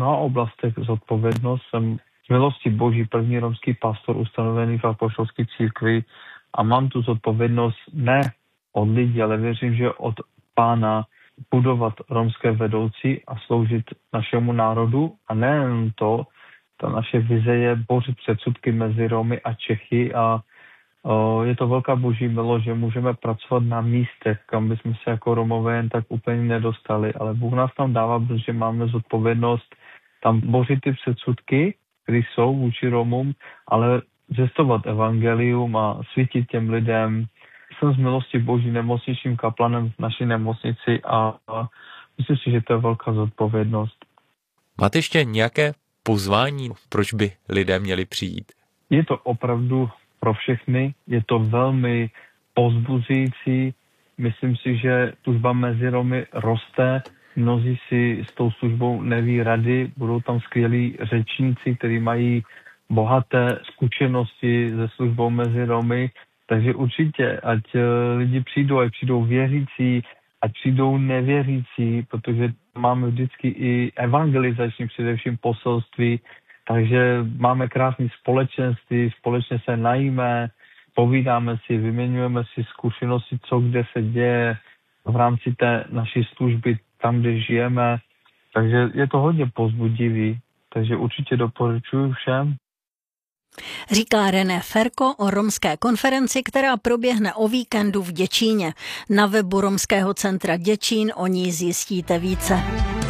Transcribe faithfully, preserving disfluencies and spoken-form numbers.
mnoha oblastech zodpovědnost. Jsem z milosti Boží první romský pastor ustanovený v apoštolské církvi a mám tu zodpovědnost ne od lidí, ale věřím, že od Pána budovat romské vedoucí a sloužit našemu národu. A nejen to, ta naše vize je bořit předsudky mezi Romy a Čechy a o, je to velká boží milost, že můžeme pracovat na místech, kam bychom se jako Romové jen tak úplně nedostali, ale Bůh nás tam dává, protože máme zodpovědnost tam bořit ty předsudky, které jsou vůči Romům, ale zvěstovat evangelium a svítit těm lidem. Jsem z milosti Boží nemocničním kaplanem v naší nemocnici a, a myslím si, že to je velká zodpovědnost. Máte ještě nějaké pozvání, proč by lidé měli přijít? Je to opravdu pro všechny, je to velmi povzbuzující. Myslím si, že služba mezi Romy roste. Mnozí si s tou službou neví rady, budou tam skvělí řečníci, kteří mají bohaté zkušenosti se službou mezi Romy. Takže určitě, ať lidi přijdou, ať přijdou věřící, ať přijdou nevěřící, protože máme vždycky i evangelizační především poselství, takže máme krásné společenství, společně se najíme, povídáme si, vyměňujeme si zkušenosti, co kde se děje v rámci té naší služby, tam, kde žijeme. Takže je to hodně povzbudivý, takže určitě doporučuji všem. Říká René Ferko o romské konferenci, která proběhne o víkendu v Děčíně. Na webu Romského centra Děčín o ní zjistíte více.